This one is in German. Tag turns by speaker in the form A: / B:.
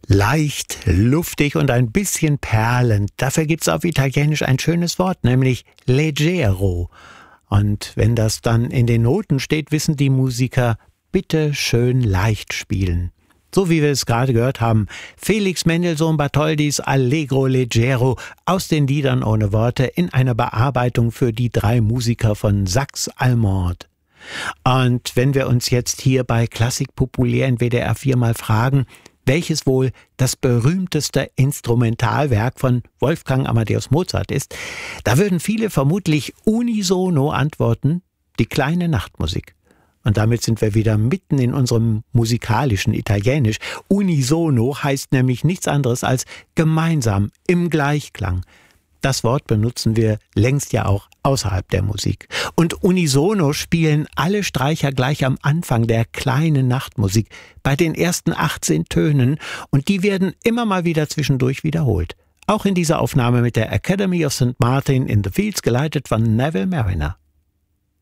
A: Leicht, luftig und ein bisschen perlend. Dafür gibt's auf Italienisch ein schönes Wort, nämlich leggero. Und wenn das dann in den Noten steht, wissen die Musiker, bitte schön leicht spielen. So wie wir es gerade gehört haben, Felix Mendelssohn Bartholdis Allegro Leggero aus den Liedern ohne Worte in einer Bearbeitung für die 3 Musiker von Saxe Allemande. Und wenn wir uns jetzt hier bei Klassik populär in WDR 4 mal fragen, welches wohl das berühmteste Instrumentalwerk von Wolfgang Amadeus Mozart ist, da würden viele vermutlich unisono antworten, die kleine Nachtmusik. Und damit sind wir wieder mitten in unserem musikalischen Italienisch. Unisono heißt nämlich nichts anderes als gemeinsam, im Gleichklang. Das Wort benutzen wir längst ja auch außerhalb der Musik. Und unisono spielen alle Streicher gleich am Anfang der kleinen Nachtmusik, bei den ersten 18 Tönen, und die werden immer mal wieder zwischendurch wiederholt. Auch in dieser Aufnahme mit der Academy of St. Martin in the Fields, geleitet von Neville Marriner.